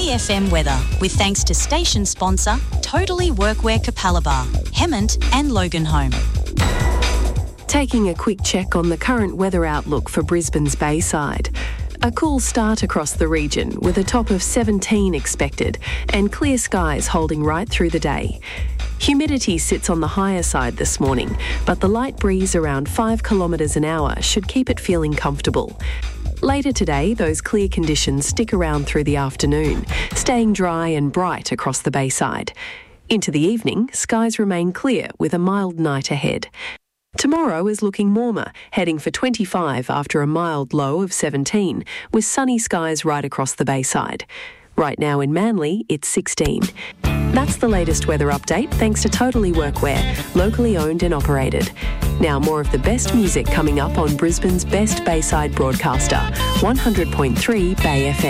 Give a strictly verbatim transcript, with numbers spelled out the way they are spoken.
Bay F M weather, with thanks to station sponsor Totally Workwear Capalaba, Hemmant and Loganholme. Taking a quick check on the current weather outlook for Brisbane's Bayside. A cool start across the region with a top of seventeen expected and clear skies holding right through the day. Humidity sits on the higher side this morning, but the light breeze around five kilometres an hour should keep it feeling comfortable. Later today, those clear conditions stick around through the afternoon, staying dry and bright across the Bayside. Into the evening, skies remain clear with a mild night ahead. Tomorrow is looking warmer, heading for twenty-five after a mild low of seventeen, with sunny skies right across the Bayside. Right now in Manly, it's sixteen. That's the latest weather update thanks to Totally Workwear, locally owned and operated. Now more of the best music coming up on Brisbane's best Bayside broadcaster, one hundred point three Bay F M.